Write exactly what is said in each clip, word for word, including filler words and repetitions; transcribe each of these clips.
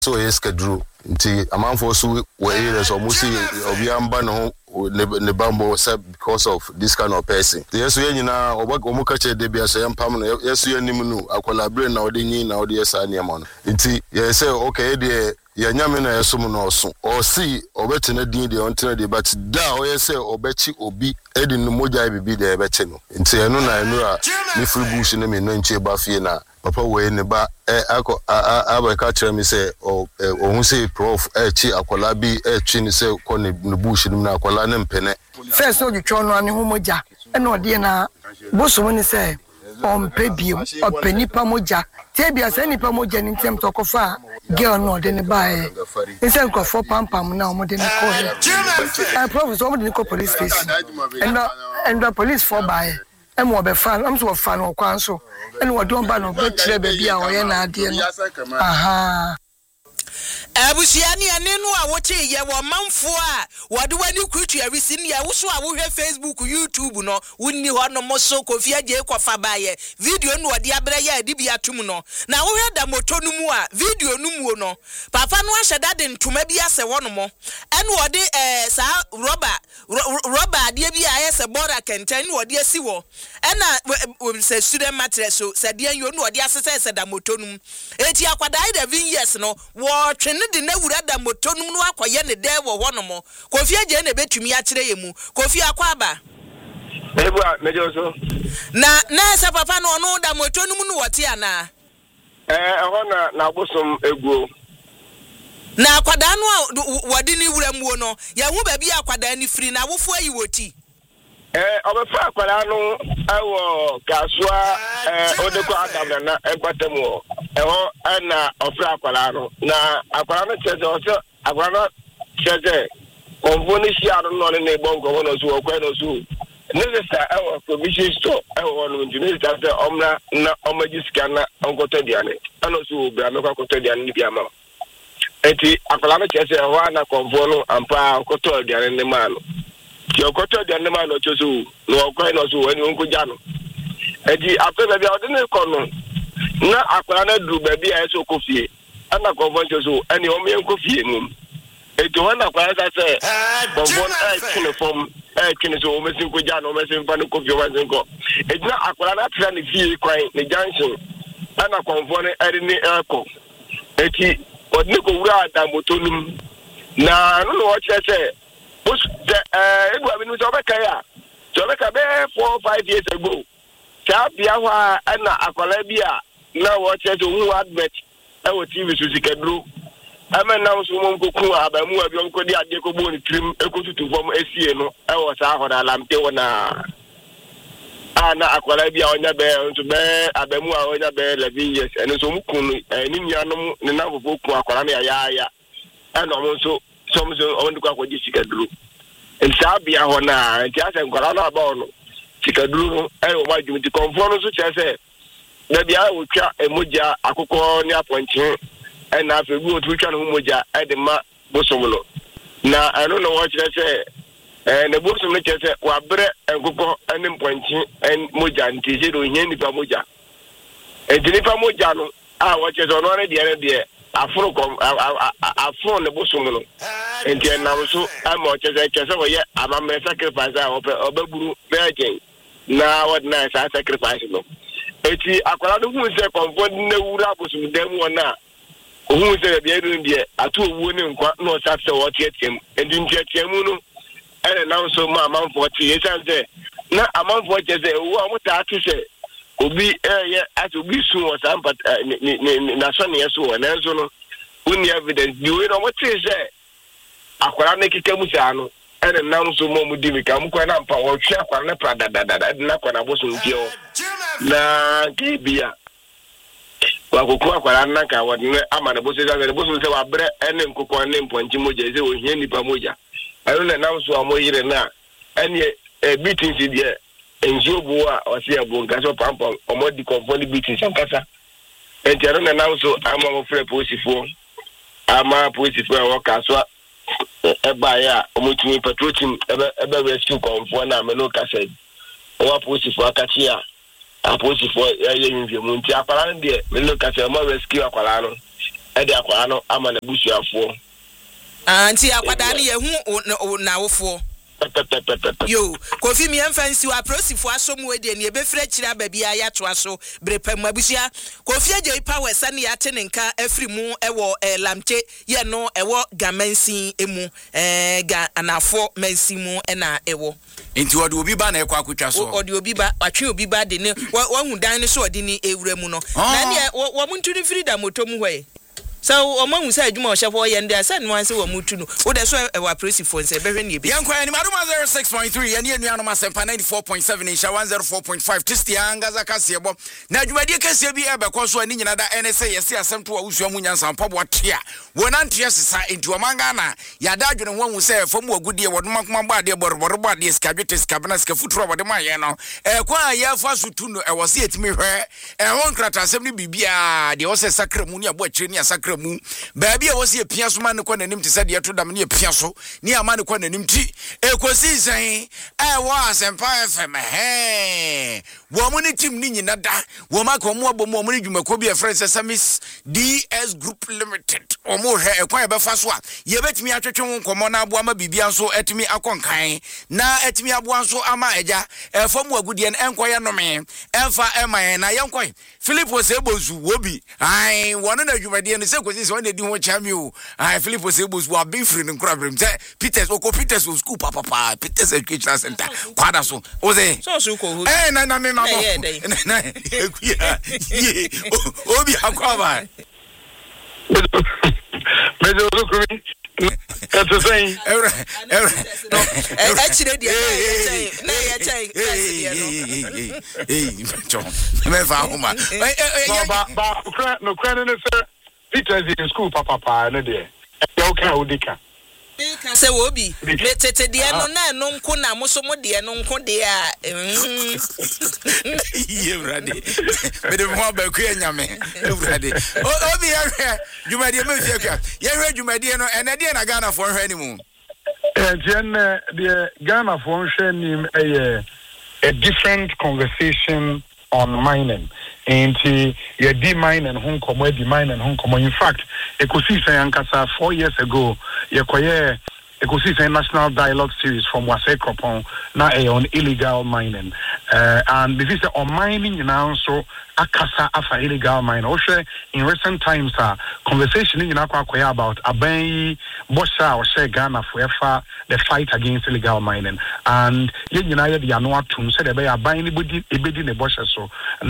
so yes schedule nti amanfo so we area so musi obi amba no ne bambo because of this kind of person yes we nyina omo ka che de bia so yempam no yes we anim no akwalabre na ode nyi na ode yesa ne ma no nti yes say okay de ya nyame na yesum no so o si obetena din de ontena de but da o yes say obechi obi edi no moja bibi de ebeche no nti eno na eno a ni free bush ne me no nche ba fie na papa we ne ba eh ako aba ka kire mi say o ohun say prof eh chi akwala bi eh chi ni say ko ne bush ni na akwala ne mpene first so ju twa no ane ho moja e na ode na boso ni say on pebiem openipa moja te bia say nipa moja ni ntem to kofa girl no de ne ba e nse nko for pampam na o de ne ko he prof so mo de ne ko police station and and the police for by em wo be fan am so fan o kwan so ene wo don ba no be kire ba bia o ye na ade no aha Abusiani anenu a wote ye wo manfo a wode wani kutu arisi ne ya wuso a wo hwe Facebook YouTube no wonni ho no moso Kofi Agye kofa baye video no wode abere ya adi bia tum no na wo hwe da moto no mu a video no mu no papa no ahye de ntoma bi ase wo no mo ene wode eh sa rubber rubber ade bi aye se border kenten wode asi wo ena se student mattress so se de yo no wode asese se da moto no eti akwadai da vin years no wo twene de na wura da moto no no akoye ne de wo ho no mo Kofi Agye na betumi a kire yemu Kofi akwaba ebu a mejo so na na se papa no no da moto no no wote ana eh ho na na bosom eguo na akwada no wode ni wura muo no ya hu ba bi akwada ni firi na wofo ayi woti eh obefa akwada no awo kaswa eh odeko adam na ekwatemo eho na ofra akwada no na akwada no cheze oso akwada no cheze konvoni si aro no ne bongo no so okwe no so necessary ewo provision store ewo no njini tate omna na omajiska na onkoto diane ano so obra me kwakoto diane ni biama eti akwada no cheze eho na konvono ampa onkoto diane ne mano ti okoto diane mano choso no okwe no so wani onkoja no eti apebe bia odene kono na akwara na du ba bia eso kofie ana convention so ani o me kofie mu eto wana akwara sa se bonbon e kine form e kine so o mesin ko ja no mesin fa no kofie wa zinko etina akwara na tra ne fie kwan ne junction ana convention e ni eko eti odne ko wura da motonum na no no che se bus eh egwa bi no so be kai a so be ka be four five years ago ta bia wa ana akwara bia na watch it who advert e wo T V so sikadru ama na so mo nkoku abamu abi onko di ade ko bo ni trim ekotutu fom esie no e wo sa hoda lamte wona ana akwara bia onya be nso be abamu a onya be eleven years ene so mu kunu ni nuanom ne na fofo ku akwara na ya ya ana mo so so mo so on ko akwaji sikadru nsa bia hona nti ase nkwara na ba ono sikadru no e wo ma jumti konfo no so chese na bia wo twa emoja akokọ ni aponche e na afebu otu twa no moja e de ma bosom no na anu no wo kire se eh na bosom no kire se wa bre enkokọ ene mponche en moja nti je do hia nipa moja e de nipa moja no a wo kire so no re de de afuro kom afuro ne bosom no enti na so ama wo kire se kire se wo ye amamre sacrifice a obaburu beje na what na sacrifice no eti akwara no hu se konfod na wura bosum dem wona hu se bia ru ndie atu owu ne nkwa no satse wo tietiem endi tietiem no ene na so ma amanfo tie yesanze na amanfo jeze owu amuta atu se obi eh atu obi su wo sampa ni na so ne yeso wona enso no uni evidence di we no mo tie se akwara ne kikamu sa no ene na so mo mu di mi ka mu kwa na mpa wo hwe akwara ne pra dadada na kwa na bosum tie na kibia wakokwa akwara naka wadne amana boso za boso se wabre ene nkokọ ne mponchi moja ze ohie nipa moja ayo na namso amoyire na ene beating si die enjo buwa wasi abo ngaso pampa omodi konfoni beating sankasa enti na namso ama mo frɛ posifo ama posifo a wakaso eba ya omotumi patrol team ebe ebe rescue konfo na meno kase o posifo akachi a apostle for ya yin vi mu nti akwara no de me look at my rescue akwara no e de akwara no ama na busuafo anti akwada ne ye hu na wofo yo kofi mi emfansi wa prosifo asomu ede ne be frɛ kira baabi a yato aso brepam abusia kofi agye power sane ya te ne nka afri mu ewo lamche ye no ewo gamansi emu eh ga anafo mansi mu na ewo enti wode obi ba na ekwa akotwa so wode obi ba atwe obi ba de ne wahu dan ne so ode ni ewura mu no na ne wo muntu ni freedom otomu hwe so omahu say adwuma ohefo ye ndia say no anse wo mutu no wo de so e wa presi phone say behwe ne ebi yankwa ni maduma zero six point three ye ne anuanu masempa ninety-four point seven in sha one oh four point five tisti angaza kase bo na adwumadi kase bi e be ko so ani nyina da ene say yesi asemto wa usu amunya nsampa bo tea wona ntia sesa enti omanga na ya da adwene ho hu say fam wagudie wodoma koma ba de borbor ba de skadwete skabna ska futuro wode ma ye no e kwa ya fa sutu no e wo se etimi hwe e ho nkrata asem ni bibia de wo se sakramu ni abo akire ni asakra mu baabi a wose pia so man ko nanim te se de to dam ne pia so ne amane ko nanim ti ekosi san e wo asempa fm he wo mo ni team ni nyina da wo ma ko mo abom wo mo ni dwumako bi e friends Samis D S Group Limited o mo he e kwa e be fa so a ye betimi atwetwe won komo na abo ama bibia so etimi akonkan na etimi abo anso ama eja e fam wagudie en enkoye no me emfa emaye na yenkoy Philip Sebozu wobi ai wono na dwumade ne se kosi so na di ho chami o ai Philip Sebozu wa bin free ne nkura brem se Peters oko Peters o school papa papa Peters education center kwada so o se so so ko ho eh na na me ma na ekuya ye obi akwa ba mezo kumi kato sai ever ever e chire dia na ya chai eh eh John me fa homa ba ba kra no kra ne se Peters in school papa papa ne de e o ka odika se wo bi me tete de no na no nko na moso mo de no nko de a ye brade me de mo ba ku anyame brade obi ya dwumade me fi akwa ye hwe dwumade no ene de na Ghana for hwe ni mu eh jen de Ghana for hwe ni eh a different conversation on mining and ye di mining hon komo di mining hon komo in fact ekosi say ankasa four years ago ye koye ekosi say national dialogue series from Wase Kropon na e on illegal mining uh, and this is on mining now so akasa afa illegal mining also in recent times uh, conversation in akwa about aban bosha or share Ghana for efa the fight against illegal mining and ye nyina ye dia no atum say the be aban ni bodi ebedi ne bosha so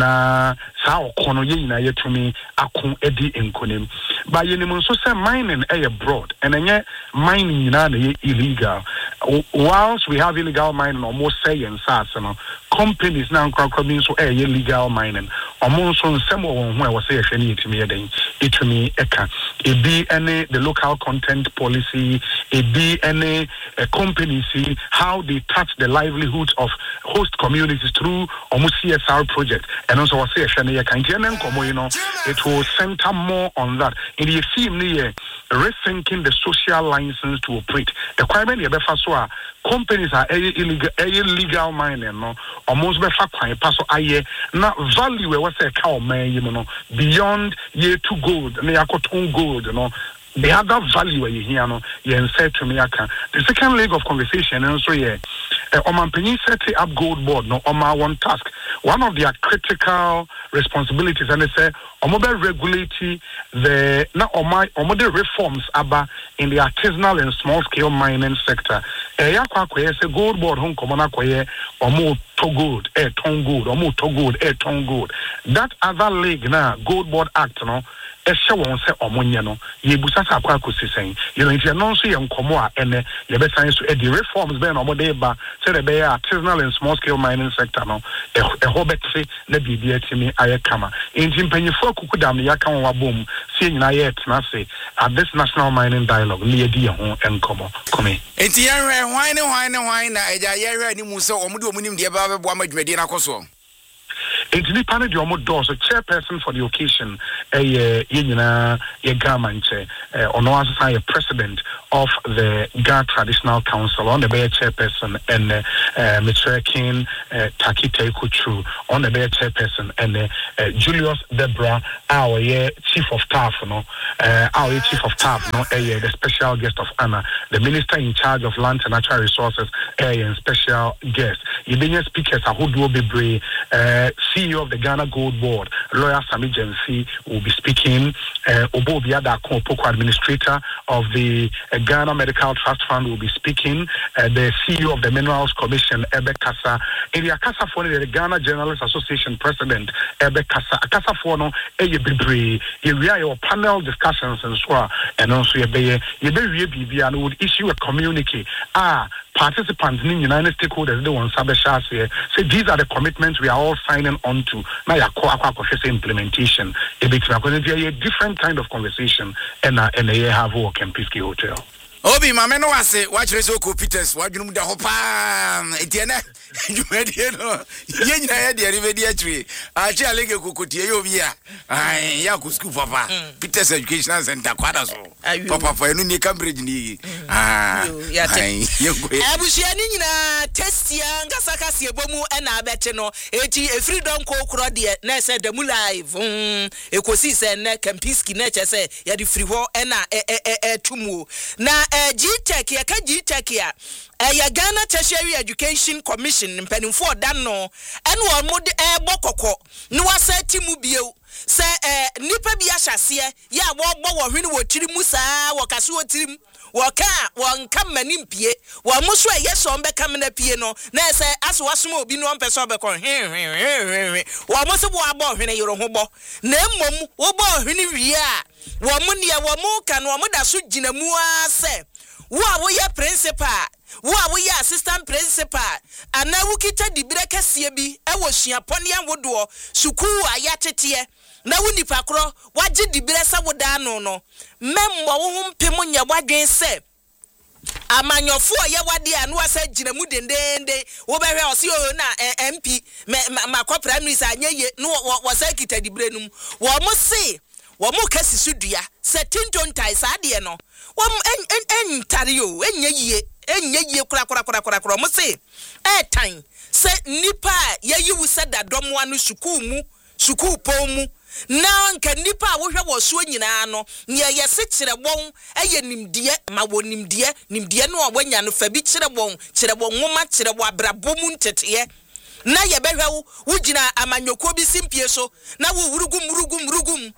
na sa okono ye nyina ye tumi akon edi enkonem ba ye nim so say mining e broad and enye mining nyina na ye illegal whilst we have illegal mining almost say in sas no companies now crowd means so e illegal mining among so some won ho e was say e hwani etimi eden etumi eka e be any the local content policy e be any uh, companies see how they touch the livelihoods of host communities through almost C S R project and also was say e hwani e kan tienen komo you know it will center more on that in the theme near rethinking the social license to operate the requirement e be fa so a companies are illegal illegal mining no almost be fa kwan pass so aye na value we was say ka o man you know beyond year to gold na yakoton gold you know the other value you here no you said to me aka the second leg of conversation and so yeah on my penny set up gold board no on my one task one of their critical responsibilities and they say on mobile regulate the na on my on the reforms aba in the artisanal and small scale mining sector eh yakwa kwa say gold board hon komona kwa omo to gold eh ton gold omo to gold eh ton gold that other leg na gold board act no e se won se omonye no ye busa sa kwa kosisen you know if you non so ye nkomo a ene ye be san so e the reforms be na omode ba say the be artisanal and small scale mining sector no e ho betse na bibia timi ayekama enti mpanyefo akukudam ya kan wa bom se nyina ye tena se at this national mining dialogue ne ye di ho enkomo come enti ye hwe hwan ne hwan ne hwan na eja ye hwe ni mu so omode omunim de ba bebo amadwumadi na koso Enti panel the omo door so chairperson for the occasion eh ye nyina ye gamanche eh ono asasa ye president of the Ghana Traditional Council on the be chairperson and uh, Mister King uh, Takita Ikuchu on the be chairperson and uh, Julius Debra our yeah, chief of staff no uh, our chief of staff no eh the special guest of honor the minister in charge of land and natural resources eh and special guest Ibenya speakers Ahoduo Bebre uh, C E O of the Ghana Gold Board lawyer Sami Jensi will be speaking uh, Obo Biada Poko administrator of the uh, Ghana Medical Trust Fund will be speaking uh, the C E O of the Minerals Commission Ebe Kasa area Kasa for the Ghana Journalists Association president Ebe Kasa Kasa for no eye bebre area your panel discussions and so and also ye be ye be we and would issue a communique ah participants in United stakeholders they want sabashas here say these are the commitments we are all signing on to now ya ko akwa implementation a bit a different kind of conversation and uh, and they have work in Peace Hotel. Obi mama no wase watch reso ko Peters wadwunum da hopa etiene dwumadi no ye nyina ye de remedi atwe achi alege kokotie ye obi a ai ya ku school papa Peters Educational Center kwada so papa for enu ni Cambridge ni ah ai ye go abusia ni nyina testia ngasa kase ebomu e na abete no eti e freedom ko kro de na se da mu live ekosi se na Campiski na che se ya di free ho e na e e e tumu na Uh, G-Tech, ya ka G-Tech ya uh, ya Ghana Tertiary Education Commission mpanimfo dan no ene wo mo de e bokoko ni wasa ti mu bieu se eh nipa bi ahyase ya wo bo wo hwene wo tiri mu saa wo kase wo tirim wo ka wo nka manimpie wo mo so ye so mbe kam na pie no na se aso wasom obi no mpe so be ko hwe wo mo se bo abo hwene yoro ho bo na mmom wo bo hwene wie a wo mo ne wo mo ka no mo da so gina mu a se wo a wo ye principal wo a wo ye assistant principal ana wo kita dibire kase bi e wo suapone anwodo sukuu aya tete na wo nipa kro waje dibire sa wo da no no memmo wo ho mpem nya wadwen se amanyofo ye wade anu asa gina mu dendende wo behwe o se o na M P makwa prime minister anyeye no wo sa kita dibire num wo mo se wo mo kasi sudua se tintontai sa de no wo en entare yo enye yie enye yie kura kura kura kura kura mo se e tan se nipa ye yiwu se da dom anu sukuu mu sukuu pomu na nka nipa a wo hwe wo so nyina no ne ye se kire bon eye nimdie ma wo nimdie nimdie no obanya no fa bi kire bon kire bon nwoma kire bo abrabo mu ntete na ye behwe wo wugina amanyoko bi simpie so na wo wurugum wurugum wurugum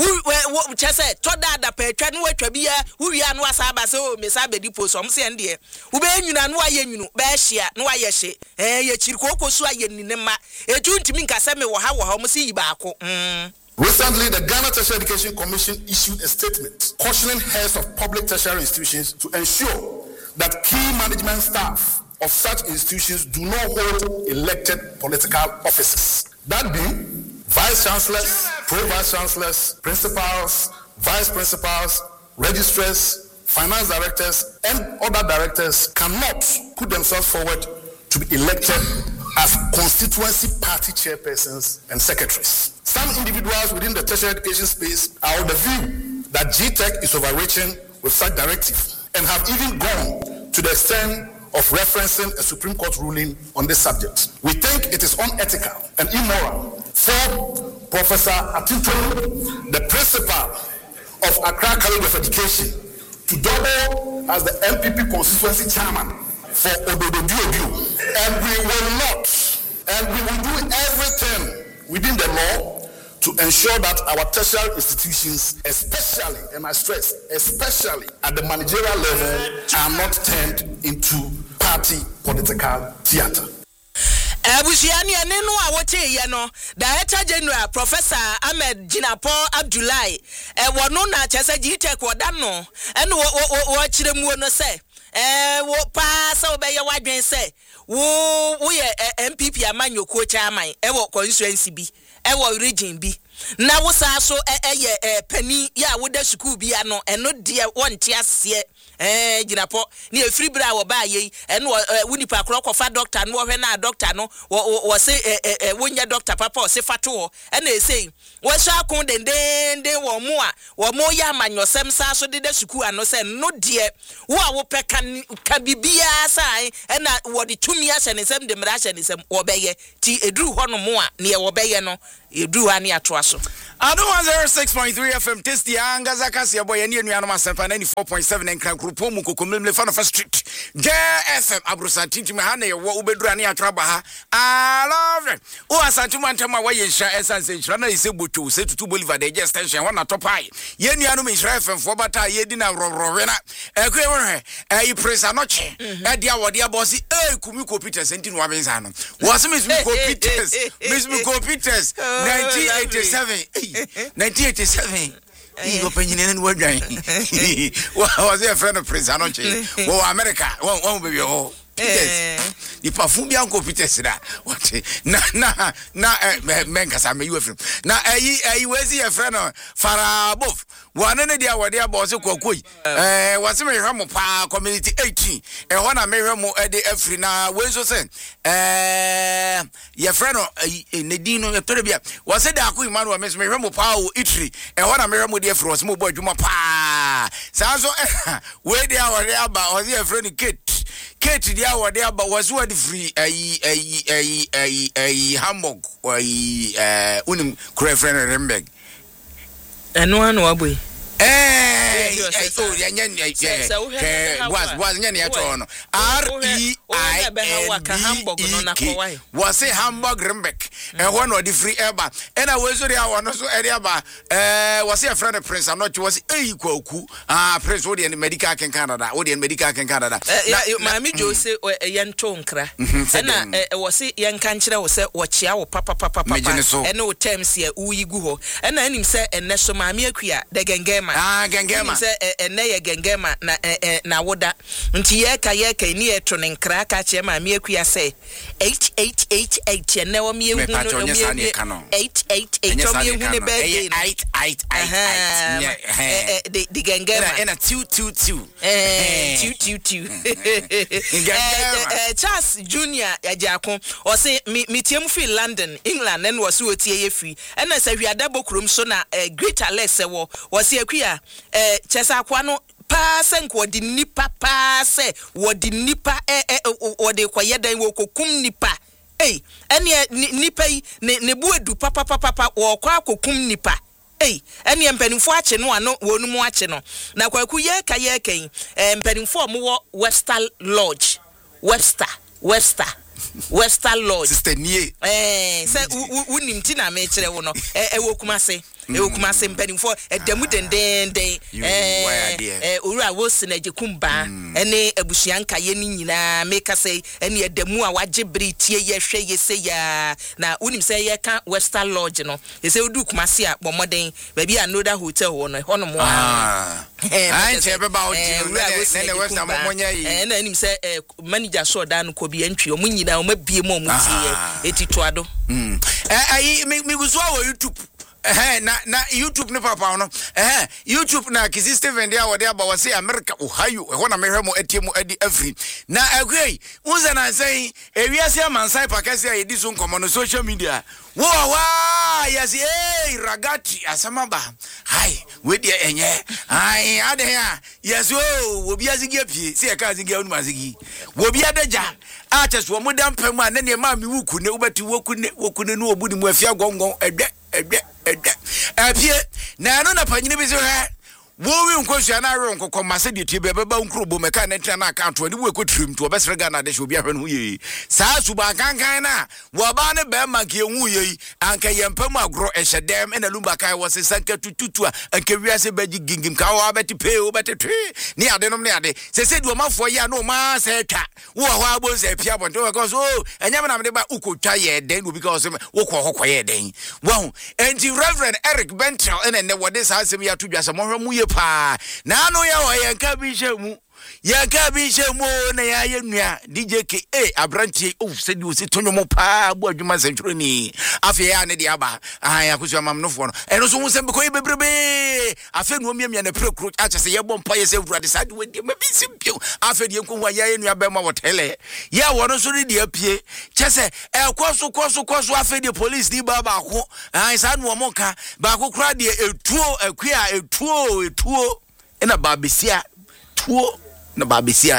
wo chese to dada pa atwa no atwa bia wo wi anu asaba se o mesa bedi poso om se ndie wo be nwuna no aye nwunu be hia no aye hye eh ye chiri kokosu aye ninema etu ntimi nkase me wo ha wo ha om se yi baako mm. Recently, the Ghana Tertiary Education Commission issued a statement cautioning heads of public tertiary institutions to ensure that key management staff of such institutions do not hold elected political offices. That being, vice chancellors, pro-vice chancellors, principals, vice principals, registrars, finance directors, and other directors cannot put themselves forward to be elected as constituency party chairpersons and secretaries. Some individuals within the tertiary education space are of the view that G-Tech is overreaching with such directive and have even gone to the extent of referencing a Supreme Court ruling on this subject. We think it is unethical and immoral for Professor Atinto, the principal of Accra College of Education, to double as the M P P constituency chairman for Ododo. And we will not, and we will do everything within the law to ensure that our tertiary institutions, especially, and I stress, especially at the managerial level, are not turned into party political theater. Abusiani anenu awote ye no Director General Professor Ahmed Jinapo Abdullahi e wono na chese G-Tech woda no ene wo wo chiremu no se eh wo pa sa obeye wadwen se wo wo ye M P P amanyoko chairman e wo constituency bi e wo region bi na wo sa so eye eh pani ya wo da school bia no eno de wonte ase eh ginapo ni efiri bra wo ba yi eno wo nipa kro kofa doctor no wo hwe na doctor no wo se eh wonya doctor papa o se fato ho ena esei wo so akon den den den wo mo a wo mo ya amanyosem sa so de da school ano se no de wo a wo peka ka bibia sai ena wo de tumi a hye nsem de mra hye nsem wo beye ti eduru ho no mo a ne wo beye no eduru ha ne atoa so Ado one oh six point three F M Testy anga zakasi boy eni enu anoma sempa ninety-four point seven enkran kropo mu kokomlemle fa no fa street J F M abrusantinti me ha na ye wo ubedura ne atraba ha I love it o asantima ntama wa ye hya esanse hya na ise bocho se tutu Bolivar de just tension wa na topai ye enu anoma hya F M fo bata ye di na rororwe na ekwe won eh presa no che e dia wo dia boss eh kumi ko Peters ntinu wa benza no wo se miss ko Peters miss ko Peters nineteen eighty-seven nineteen eighty-seven He opened in one day. Was a friend of Prince Anoche. Oh, America, one baby. Oh, yes. The perfume Uncle Peter said that. What? Na, na, na, Mencas, I'm a U F M. Now, I was a friend of Farah Buff. One idea what they are boss of Kokui. Eh, what's a Ramo Pa community eighteen. And one American at the Afrina, where's your son? Eh, your friend Nadino Toribia was a dark woman who Miss Ramo Pa Itri. And one American dear for a small boy, Juma Pa. Sounds where they are there about or their friend Kate. Kate, the hour there about was what free a a a a a Hamburg or a unim cray friend Remberg. And one wabby. Eh, oh, yeah, was was any at all. R E I N K was a Hamburg Rembeck, and one of the free airba. And I was there, one also area, uh, was a friend of Prince. I'm not was a equal coup. Ah, Prince Odian Medica in Canada, Odian Medica in Canada. Mammy Jose or a young tonkra. And I was a young country was a watch our papa papa and no terms here, Uiguho. And then him say, and National Mammy Quia, the Gangama. Ah, Gangama. Say, and nay a Gangama na woda. Until ye kayaka near Tronin crack at your Mammy Quia say, eight eight eight eight, and now me eight eight eight, eight eight eight, the Gangama and a two two two, two two two. Charles Junior Jacko, or say, meet him free London, England, and was so free. And I say, we are double crum, so now a great Alexa was here queer. Eh, Chesaquano pass and what the nipa pass, what the nipa eh or the quiet then will cum nipa. Eh, and yet nipa nebu do papa papa or quaco cum nipa. Eh, and yam penny fortune one no one watching. Now, Quakuya kayaking and penny for more Webster Lodge. Webster, Webster. Webster Lodge. Sister Nie. Eh, say unim tina me chere wo no. E wo kuma se. E wo kuma se mpani fo e demu den den den. Eh, eh owura wo se na jekumba. Ene abusuanka ye ni nyina make say ene e demu a waje bere tie ye hwe ye se ya. Na unim se ye ka Webster Lodge no. E se odu kuma se a bomoden ba bi another hotel wo no. Ho no mo. Ah. Eh, I say about you. Nene Webster mo monya yi. Eh na unim se manager so da no ko bi antwi o munyina o mabie mo mu tie etituado mm eh me me guso wa YouTube eh na na YouTube ne papa no eh YouTube na Kizzy Steven dia wo dia ba wo say America Ohio e ho na mehwe mo atiemu adi afri na agwei unza na say ewiase amansan pakase a yedi so nkomo no social media wo wa yes eh ragati asamaba hai we dia enye ai ade ya yes o obi azigi apie se e ka azigi anu mazigi obi adaja a cheso mo dampam a na ne ma mi wuku ne ubati woku ne woku ne no obudi mu afia gongon edwe edwe edwe apie na no na panyine bi so ha wo wi nkosua na awe nkokọ mase de tie beba nkrobo meka na ntia na account wani wo ekotrim to obesre ga na de obi ahwe no ye saa suba kankan na wo ba ne be ma ke enwu ye anka yempam agro ehedem na lumba kai wo se sanka tututu anka wiase baji gingim ka wo abeti pe wo beti twi ni ade no ne ade se se du mafo ye na o ma se twa wo ho abo se pia bonto because oh enyam na me de ba ukotwa ye den no because wo kọ hokọ ye den wo enti Reverend Eric Bentel ene ne wo de saa asem ya tudwa se mo hwe mu pa na no ya wo ye nka bi hye mu ya ka bi she mo na ya ye nua D J K eh abrantie oh said you sit tonyo mo pa bo adwuma sentro ni afi ya ne de aba ah ya kusu amamnofo no eno so hu se beko bebrebe afi no miamia na prekro acha se ye bom pa ye se wurade sade we de mabi simpio afi de nko hu ya ye nua be ma wotele ya wono so de apie chese e kwaso kwaso kwaso afi de police di ba ba ko ah sa no mo ka ba ko kra de etuo akua etuo etuo ena babesia tuo na babesia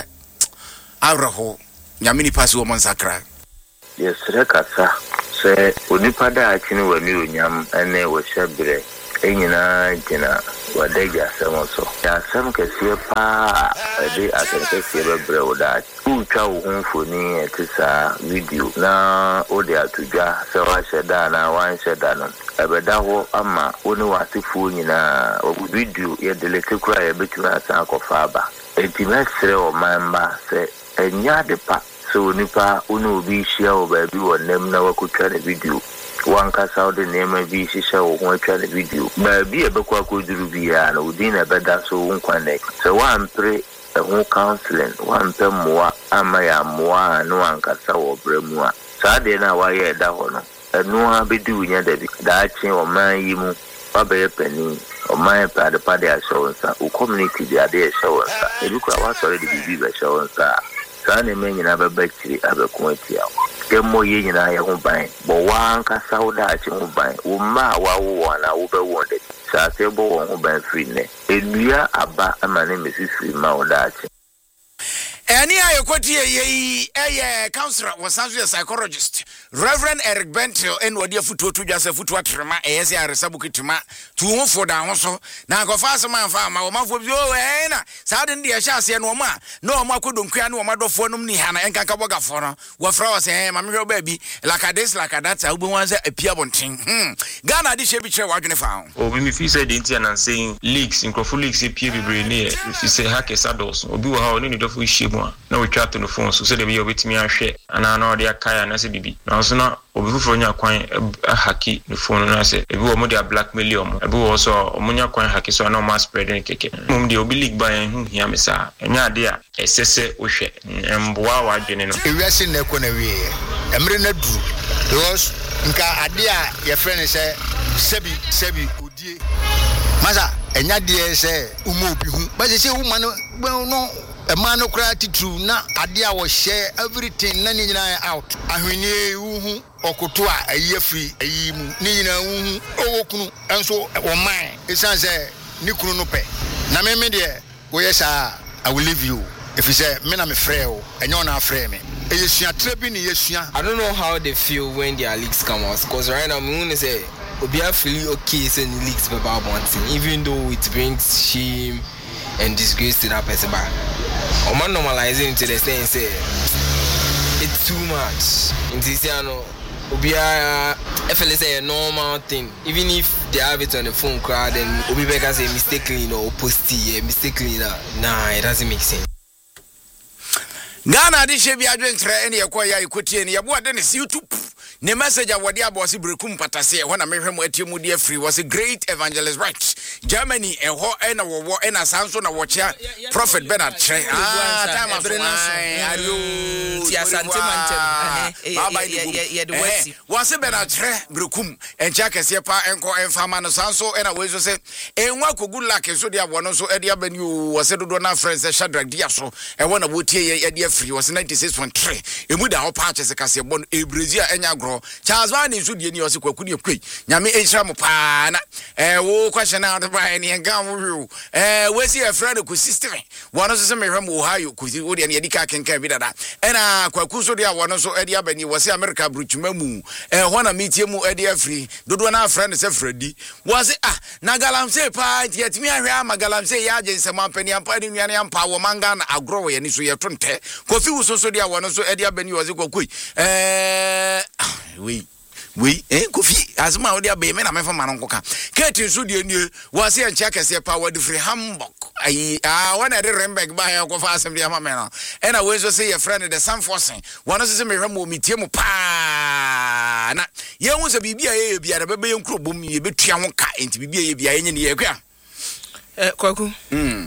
awraho nyamini pasi wo monsakra yes rekasa se onipa da akini wani onyam ene wo hyebre enyina gina wadeja semoso ya sem kese pa ede asen kese bebre oda utwa wo honfoni etisa video na ode atudwa se wa sheda na wan sheda no ebeda ho ama oni wasifu nyina obu video ye delete kura ye betu asa akofa aba etimesre o mamba se enya de pa so nipa unu obi hia obabi wonem na wakutwa na video wanka saudi nema bi shisha wo ho atwa na video ba bi ebekwa koduru bia na odi na beda so nkwane so wampre ho counseling wampɛ moa ama ya moa no ankasa wo bremu a saade na wa ye da ho no enu a bedi unya da bi da chi o man yi mu ba be pani o man pa de pa de assurance o community bi ade assurance e bi kwa wa sori de bi bi assurance sa na me nyina ba bakiri abekon atia demo ye nyina ye ho ban bo wa ankasa wo da chi ho ban wo ma wa wo na wo be wo de sa se bo wo ho ban free ne enua aba ama ne mesisi ma wo da chi Any I quote ye a counselor was also a psychologist. Reverend Eric Bentel and what your foot to just a foot what rema as a resabukituma two for down also. Now go fast man farm, our mouth of you and suddenly a chassis and Woma. No more couldn't cry no matter for no Nihana and Kakawaga for her. What flowers and mammy baby like a this like a that's a woman was a piabon thing. Hmm. Ghana this shabby chair wagon found. Oh, when me feel said Indian and saying leaks in Crofu leaks a P B near if you say hack a saddles or do how any of we ship. No we chat on the phone so say they be with me and share and I know they are kaya and I say bibi now so now obi for nya kwan a haki the phone na say ebi wo mo dey blackmail you mo ebi wo so mo nya kwan haki so na mass spreading keke mum dey obi league by hu hia me sa enya de a esese wo hwe mboa wa dwene no ewiase na ekọ na wie emre na du because nka ade a ye friend say sebi sebi odie masa enya de say umo obi hu but say woman no a man of cratty true na adia was share everything nani nyina out ahwenie uhu okoto a aye free ayi mu ni nyina uhu owokunu enso o man esan say ni kunu no pe na me me de wo yesa I will leave you if you say me na me frɛ o enyo na frɛ me eyesua trebi ni yesua. I don't know how they feel when their leaks come out because right now me want say obia feel okay say leaks be about one thing even though it brings shame and disgrace to that person but I'm normalizing to the extent say it's too much. In this year, no, obia F L S say a normal thing. Even if they have it on the phone crowd, then obi beka say mistakenly no posty, mistakenly na nah, it doesn't make sense. Ghana this should be a drink any acquire equity and your Dennis YouTube. The message of what was Brekum Patase when I made him with you dear free was a great evangelist right. Germany and war and a war and a Samson a watcher Prophet Bernard ah time of was a Bernard Brekum and Jack Sepa and Co and Famano Sanso and I was say and what could good luck and so there one also Eddie Avenue was said to do not friends Shadrach Diaso and one of would hear dear free was ninety-six point three. It would have patches a Cassia a Brazil and Charles Van is with you also could you quick. Yami Isham Pana, eh, wo question out of Brian and Gamu. Eh, where's your friend who sister? One of the same from Ohio, could you and Yadika can carry that. And a Quacuso, there one also Eddie Avenue was America Bruchmemu, and one of meet you Eddie Free. Do one our friend is a Freddy. Was it ah Nagalam say pie, yet me I am Magalam say Yajan, some penny and putting Yaniam Power Mangan, a grower, and issue your twenty. Coffee was also there one also Eddie Avenue was a go quick. Eh. We we eh Kofi as ma odi abe me na me fa manonko ka Kate so de nie was here check as power the free Hamburg ai ah when I remember ba ya ko fa asem de ma me no and I we so say your friend the Sam Forcing one so say me hwam o mitie mu pa na ye hu so bibia ye bia da be be nkro bom ye betua ho ka enti bibia ye bia ye nye ne ye kwa eh kwaku mm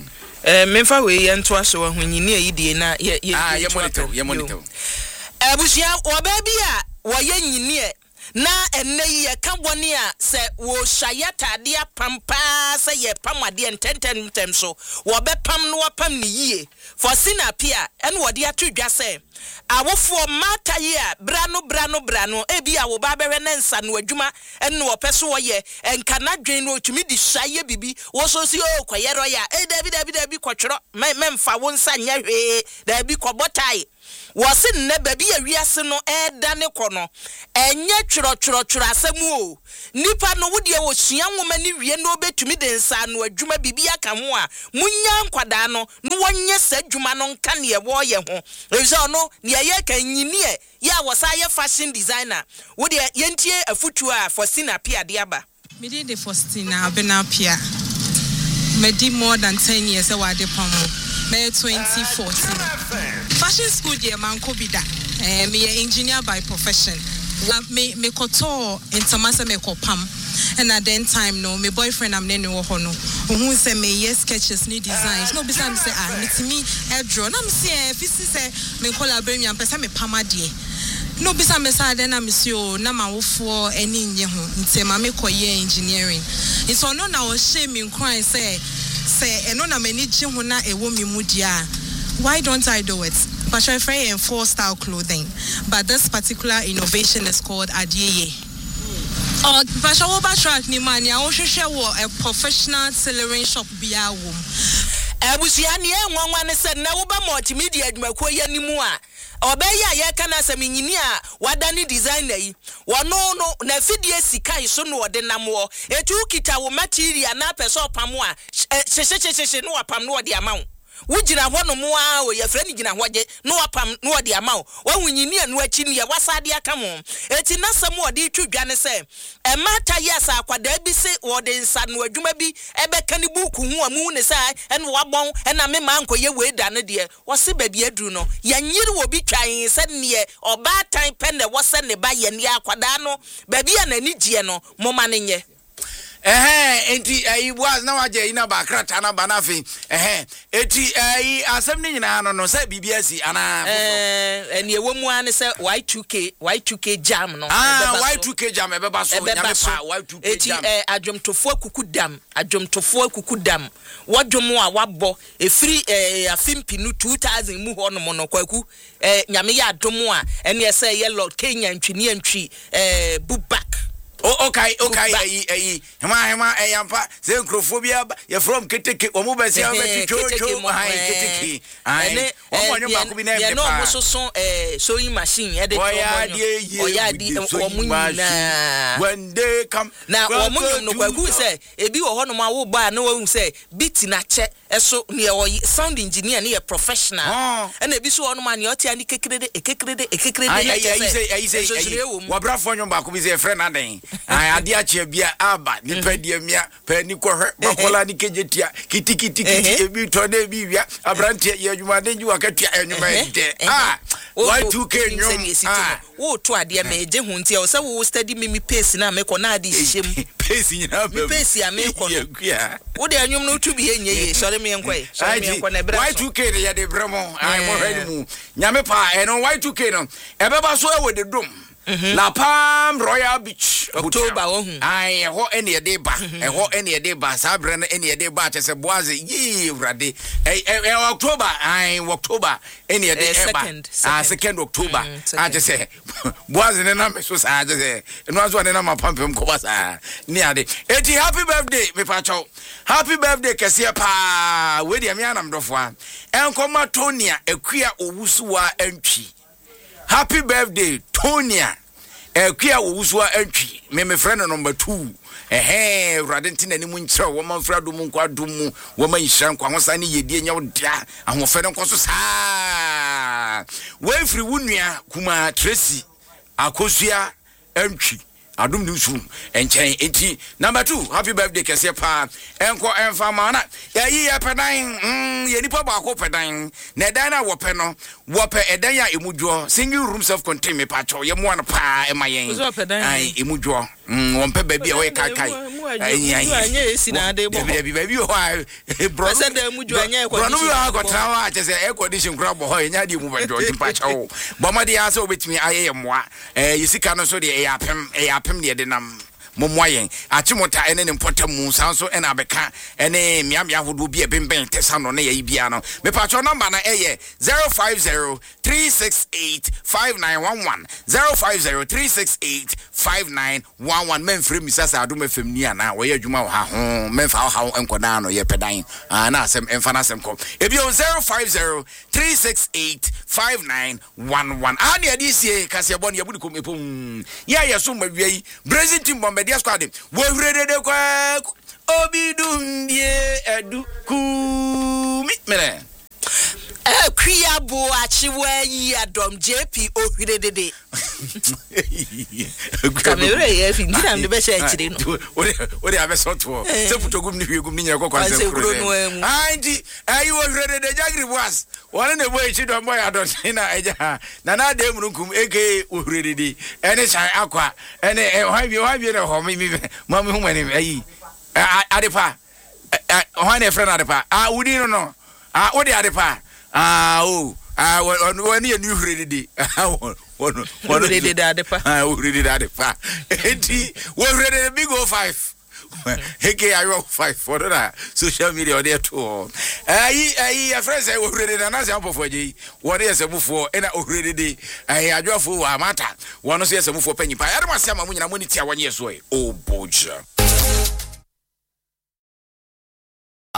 eh memfa we yento aso ahonyini ayidie na ye ye ah ye monitor ye monitor abusia obabi a woye nyinie na enne ye ka boni a se wo hyayata de apampa se ye pamade ententen tem so wo be pam no wapam ni yie for sinapia en wo de atodwa se awofo mata ye a brano brano brano ebi a wo ba behwe na nsa no adwuma en wo peso wo ye enka na dwen no otumi di hyaye bibi wo so si o kwayero ya e david david david kwotworo memfa wo nsa nya hwe david kobotai wasi nne baby awiase no eda ne kono enye tworo tworo tworo asemu o nipa no wode wo sua nwoma ni wie no betumi de nsa no adwuma bibia ka ho a munya nkwada no no wonye sa adwuma no nka ne wo ye ho ezo no ne ye ka nyini ya wo sa ye fashion designer wode yentie afutu a Faustina Pia de aba me dey the Faustina Abena Pia me di more than ten years e wa de pamo May twenty fourteen. Fashion school dear man kobida. Eh me engineer by profession. Me me koto intamasa me kopam. And at that time no my boyfriend am nene wo hono. Who say me yes sketches ni designs. No bisa me say ah me me e draw. Na me say fisi say me collaborate me am pesa me pama die. No bisa me say then na me say o na ma wo fo eni nye ho. Nti ma me koye engineering. It's no na o shame me cry say say eno na mani gye ho na ewo mi mu dia. Why don't I do it? But I free in four style clothing. But this particular innovation is called Adiye. Oh, but I will backtrack ni man ya o hwehwe wo a professional tailoring shop bia wo. Abusia ne enwanwa ne se na wo ba multimedia adwumakuo ya ni mu a obeya ye kana asem nyini a wadani designer yi wono no na fidie sikai so no ode namwo etu kita wo material na peso pamo a hyehyehyehyehye no wapam no ode amawo wujina ho no mo a o ye fra ni gina hoje no wapam no ode amawo wawunyini anu achi ne wasade aka mo eti nasam ode twudwa ne se e mata yes akwada bi se wode nsa no adwuma bi ebeka ni buku hu amu ne sai en wabon na me man koye we da ne de wose babi aduru no yanyiri wo bi twan se ne oba tan pende wose ne ba ye ne akwada no babi a nani gie no mo ma ne nye eh enti ai was na waje ina ba krata na banafi eh eti ai asem ni nyina no no se bibiasi ana eh eni ewo mu an se Y two K Y two K jam no ah Y two K jam ebe ba so nyame pa Y two K jam eti eh adwomtofo akuku dam adwomtofo akuku dam wadwomo a wabɔ efiri eh afimpi no two thousand mu ho no mo no kwaku eh nyame ya adomo a ene ese ye Lord Kenya ntwini antwi eh bubak. Oh, okay, okay, eh, eh, hema, hema, eh, yampa, se nkrofobia, you from Kitiki, omu besi ya beti chocho, hai, Kitiki, hai, omu wanyo baku bine mdepa. Ya no moso son, eh, sewing machine, ya de omu oya di, omu nyina. When they come, na omu nyum no kwa ku se, ebi wo hono ma wo ba na wo se, beat na che, eso, ni o sound engineer, ni a professional. And ebi so hono ma ni oti ani kekrede, kekrede, kekrede. Ayi, ayi, ayi, ayi, ayi, wabra fonyo baku bise friend aden. I adia chebia aba ni pedia mia pe ni kohwe bakola ni kejetia kitikiti kiti ebi tode bi wia abrantie ye adwumade nju akatua enwuma ente ah Y two K nyom ah wo to ade ma eje hu ntia o se wo study me pace na me ko na ade hyem pace nyina ba pace ya me ko wo de anwum no tu bi enye ye sori me enko e sori me enko na bra Y two K de ye de bremo ai mo hwani mu nyame pa e no Y two K no e beba so e wo de dom La Palm Royal Beach October ohun ai ho ene ye de ba e ho ene ye de ba sabre na ene ye de ba che se boaze yi wrade e October ai October ene ye de ba ah second October a che se boaze ne na me so sa che se no aso ne na ma pampem ko ba sa ni ade eti happy birthday me pa chow happy birthday kese pa we de me anam dofo a enkoma Tonia ekua owusuwa antwi. Happy birthday, Tonia. Eh, kia wuswa entry. Me me friend number two. Eh, hey, Radentin and Muncho, woman Fradum Quadumu, woman Shan Kwasani, Yedi, and your dia, and Wafan Quasos. Ah, way free Wunia, Kuma Tracy, Akosia, entry. Adum Nusum, and chain eighty. Number two, happy birthday, Cassia, Enco and Famana. Ya ye a pedine, Yenipa Bako pedine, Nedana Wapeno, wope edan ya emudwo single room self contained me pacho ye mo an pa e mayen ai emudwo mm wonpe ba bia we kai kai ai anya esi na ade bo bi ba bi ho a bro se da emudwo anya e condition bro no ha ko trawa a chese air condition kura bo ho nya di mu ba do pacho bo ma dia so obetimi aye moa eh yisika no so de e yapem e yapem de de nam momoyen achimota ene ne mpotam mu sanso ene abeka ene miamia hodo bi ebemben tesano na yayi bia no me pacho number na eye zero five zero three six eight five nine one one zero five zero three six eight five nine one one men free misasa adom fm ni ana wo ye adwuma wo ha ho men fa ha enkoda no ye pedan ana asem emfa na asem kom ebi on zero five zero three six eight five nine one one ani adisie kase bon ye budi kom epom ya ye so mawiai brazil team bombe dia squad wo hurede kwa obidumie edu kumi mele eh kwia bo achiwa yi adom jp ohurede kamera ye fi ndina mde be sha chire no ore ore abesoto se putogum ni hwegum ni nyako kwa se kuro anti ayi wo hurede jagri boas wona ne boy chi do boy adon na eja na na de mrunkum eke ohurede ene shan akwa ene e hwa bi hwa bi ne ho mi mi mami hu mani ayi adepa hwa ne friend adepa ah wudi no no ah wodi adepa ah oh ah when you new ready one one ready adepa ah ready adepa enti we ready big o five heke ayo five for that social media there too ayi ayi a friend say we ready na say ampo foje won dey say bufo e na o ready ayi adwafo wa mata won so say bufo panyi pa yare ma say ma munyina moniti a wanye so e o boja